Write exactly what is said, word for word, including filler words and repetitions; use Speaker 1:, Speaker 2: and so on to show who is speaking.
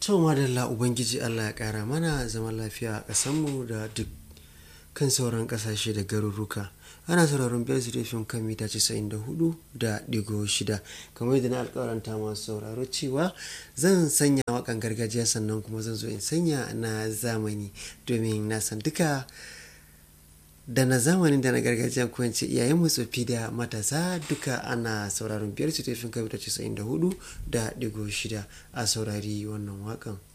Speaker 1: To madalla Ubangiji Allah ya ƙara mana zaman lafiya a ƙasanmu da duk kan sauran ƙasashe da garuruka. Ana sauraron biyar Studio kan mita casa'in da hudu da ɗigo shida. Kamar yadda na alƙawaranta masu sauraro cewa zan sanya waƙan gargajiya sannan kuma zan zo in sanya na zamani domin na san duka da na zamanin da na gargajiya ko in ce iyayen tsofi da matasa duka ana sauraron biyar Studio kan mita casa'in da hudu da ɗigo shida a saurari wannan waƙan.